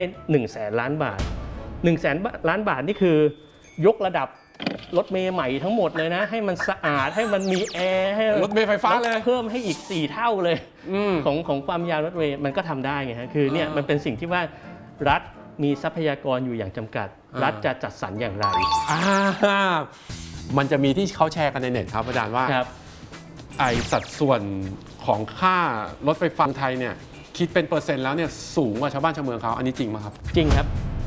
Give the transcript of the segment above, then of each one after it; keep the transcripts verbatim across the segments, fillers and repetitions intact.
หนึ่งแสนล้านบาทหนึ่งแสนล้านบาทนี่คือยกระดับรถเมล์ใหม่ทั้งหมดเลยนะให้มันสะอาดให้มันมีแอร์ให้รถเมล์ไฟฟ้าเลยเพิ่มให้อีกสี่เท่าเลยของของความยาวรถเมล์มันก็ทำได้ไงฮะคือเนี่ยมันเป็นสิ่งที่ว่ารัฐมีทรัพยากรอยู่อย่างจำกัดรัฐจะจัดสรรอย่างไรมันจะมีที่เขาแชร์กันในเน็ตครับอาจารย์ว่าไอสัดส่วนของค่ารถไฟฟ้าไทยเนี่ยคิดเป็นเปอร์เซ็นต์แล้วเนี่ยสูงกว่าชาวบ้านชาวเมืองเขาอันนี้จริงไหมครับจริงครับ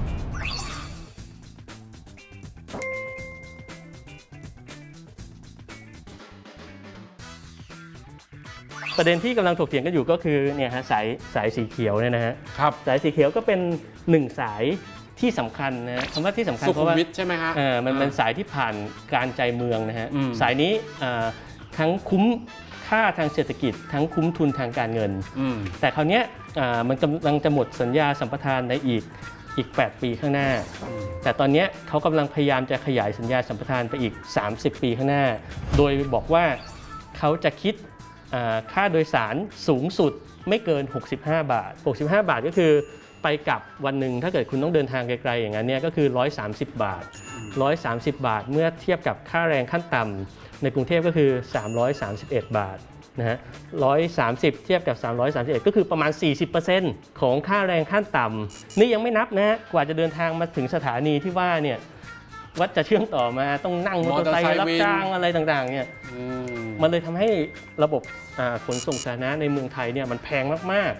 ประเด็นที่กำลังถกเถียงกันอยู่ก็คือเนี่ยฮะสายสายสีเขียวเนี่ยนะฮะครับสายสีเขียวก็เป็นหนึ่งสายที่สำคัญนะคำว่าที่สำคัญเพราะว่าใช่ไหมฮะมันเป็นสายที่ผ่านการใจเมืองนะฮะสายนี้ทั้งคุ้มค่าทางเศรษฐกิจทั้งคุ้มทุนทางการเงินแต่คราวนี้มันกำลังจะหมดสัญญาสัมปทานในอีกอีกแปดปีข้างหน้าแต่ตอนนี้เขากำลังพยายามจะขยายสัญญาสัมปทานไปอีกสามสิบปีข้างหน้าโดยบอกว่าเขาจะคิดค่าโดยสารสูงสุดไม่เกินหกสิบห้าบาทหกสิบห้าบาทก็คือไปกลับวันหนึ่งถ้าเกิดคุณต้องเดินทางไกลๆอย่างนั้นเนี่ยก็คือหนึ่งร้อยสามสิบบาทหนึ่งร้อยสามสิบบาทเมื่อเทียบกับค่าแรงขั้นต่ำในกรุงเทพก็คือสามร้อยสามสิบเอ็ดบาทนะฮะหนึ่งร้อยสามสิบเทียบกับสามร้อยสามสิบเอ็ดก็คือประมาณ สี่สิบเปอร์เซ็นต์ ของค่าแรงขั้นต่ำนี่ยังไม่นับนะฮะกว่าจะเดินทางมาถึงสถานีที่ว่าเนี่ยวัดจะเชื่อมต่อมาต้องนั่งมอเตอร์ไซค์รับจ้างอะไรต่างๆเนี่ยมันเลยทำให้ระบบขนส่งสาธารณะในเมืองไทยเนี่ยมันแพงมาก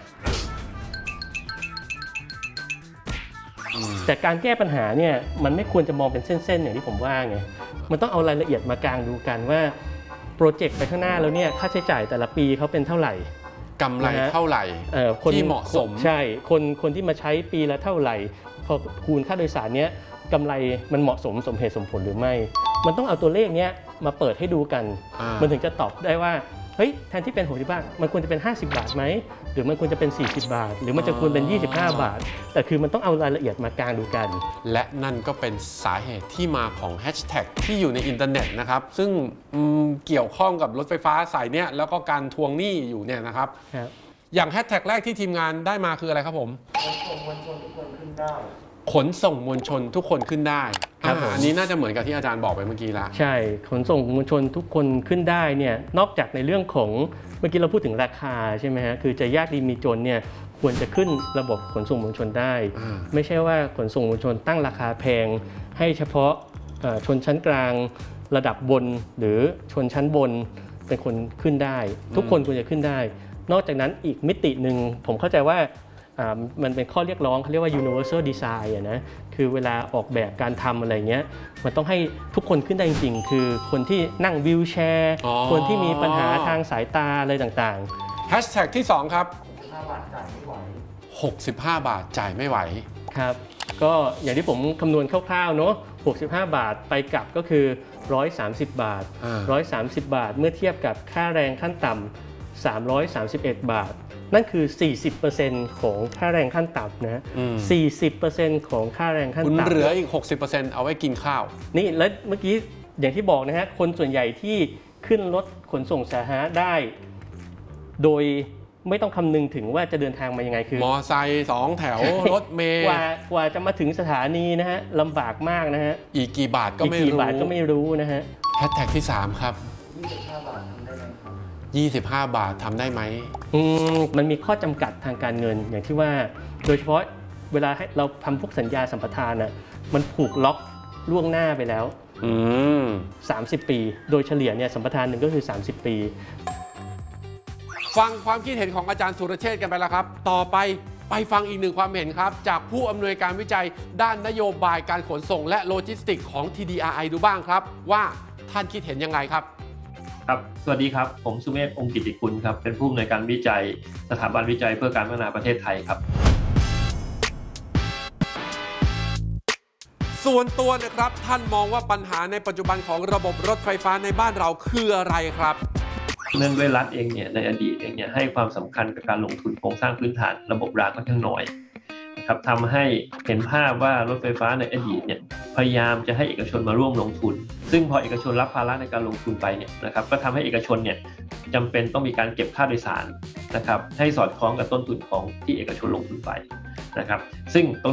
ๆแต่การแก้ปัญหาเนี่ยมันไม่ควรจะมองเป็นเส้นๆอย่างที่ผมว่าไงมันต้องเอารายละเอียดมากางดูกันว่าโปรเจกต์ไปข้างหน้าแล้วเนี่ยค่าใช้จ่ายแต่ละปีเขาเป็นเท่าไหร่กำไรเท่าไหร่ที่เหมาะสมใช่คนคนที่มาใช้ปีละเท่าไหร่พอคูณค่าโดยสารเนี้ยกำไรมันเหมาะสมสมเหตุสมผลหรือไม่มันต้องเอาตัวเลขนี้มาเปิดให้ดูกันมันถึงจะตอบได้ว่าเฮ้ยแทนที่เป็นหกสิบบาทมันควรจะเป็นห้าสิบบาทไหมหรือมันควรจะเป็นสี่สิบบาทหรือมันจะควรเป็นยี่สิบห้าบาทแต่คือมันต้องเอารายละเอียดมากางดูกันและนั่นก็เป็นสาเหตุที่มาของแฮชแท็กที่อยู่ในอินเทอร์เน็ตนะครับซึ่งเกี่ยวข้องกับรถไฟฟ้าสายเนี้ยแล้วก็การทวงหนี้อยู่เนี่ยนะครับอย่างแฮชแท็กแรกที่ทีมงานได้มาคืออะไรครับผมขนส่งมวลชนทุกคนขึ้นได้อันนี้น่าจะเหมือนกับที่อาจารย์บอกไปเมื่อกี้แล้วใช่ขนส่งมวลชนทุกคนขึ้นได้เนี่ยนอกจากในเรื่องของเมื่อกี้เราพูดถึงราคาใช่ไหมฮะคือจะยากดีมีจนเนี่ยควรจะขึ้นระบบขนส่งมวลชนได้ไม่ใช่ว่าขนส่งมวลชนตั้งราคาแพงให้เฉพาะชนชั้นกลางระดับบนหรือชนชั้นบนเป็นคนขึ้นได้ทุกคนควรจะขึ้นได้นอกจากนั้นอีกมิติหนึ่งผมเข้าใจว่ามันเป็นข้อเรียกร้องเขาเรียกว่า universal design อะนะคือเวลาออกแบบการทำอะไรเงี้ยมันต้องให้ทุกคนขึ้นได้จริงๆคือคนที่นั่งวีลแชร์คนที่มีปัญหาทางสายตาอะไรต่างๆแฮชแท็กที่สองครับหกสิบห้าบาทจ่ายไม่ไหวครับก็อย่างที่ผมคำนวณคร่าวๆเนาะหกสิบห้าบาทไปกลับก็คือหนึ่งร้อยสามสิบบาทหนึ่งร้อยสามสิบบาทเมื่อเทียบกับค่าแรงขั้นต่ำสามร้อยสามสิบเอ็ดบาทนั่นคือ สี่สิบเปอร์เซ็นต์ ของค่าแรงขั้นต่ำนะ สี่สิบเปอร์เซ็นต์ ของค่าแรงขั้นต่ำคุณเหลืออีก หกสิบเปอร์เซ็นต์ เอาไว้กินข้าวนี่แล้วเมื่อกี้อย่างที่บอกนะฮะคนส่วนใหญ่ที่ขึ้นรถขนส่งสาธารณะได้โดยไม่ต้องคำนึงถึงว่าจะเดินทางมายังไงคือมอไซค์สองแถวรถเมล์กว่ากว่าจะมาถึงสถานีนะฮะลำบากมากนะฮะอีกกี่บาทก็ไม่รู้กี่บาทก็ไม่รู้นะฮะแฮชแท็กที่สามครับยี่สิบห้าบาททำได้ไหมมันมีข้อจำกัดทางการเงินอย่างที่ว่าโดยเฉพาะเวลาให้เราทำพวกสัญญาสัมปทานน่ะมันผูกล็อกล่วงหน้าไปแล้วสามสิบปีโดยเฉลี่ยเนี่ยสัมปทานหนึ่งก็คือสามสิบปีฟังความคิดเห็นของอาจารย์สุรเชษฐ์กันไปแล้วครับต่อไปไปฟังอีกหนึ่งความเห็นครับจากผู้อำนวยการวิจัยด้านนโยบายการขนส่งและโลจิสติกส์ของ ที ดี อาร์ ไอ ดูบ้างครับว่าท่านคิดเห็นยังไงครับครับสวัสดีครับผมสุเมธ องค์กิติกุลครับเป็นผู้อำนวยการวิจัยสถาบันวิจัยเพื่อการพัฒนาประเทศไทยครับส่วนตัวนะครับท่านมองว่าปัญหาในปัจจุบันของระบบรถไฟฟ้าในบ้านเราคืออะไรครับเนื่องด้วยรัฐเองเนี่ยในอดีตเองเนี่ยให้ความสำคัญกับการลงทุนโครงสร้างพื้นฐานระบบรางค่อนข้างน้อยครับทำให้เห็นภาพว่ารถไฟฟ้าในอดีตเนี่ยพยายามจะให้เอกชนมาร่วมลงทุนซึ่งพอเอกชนรับภาระในการลงทุนไปเนี่ยนะครับก็ทำให้เอกชนเนี่ยจำเป็นต้องมีการเก็บค่าโดยสารนะครับให้สอดคล้องกับต้นทุนของที่เอกชนลงทุนไปนะครับซึ่งตรง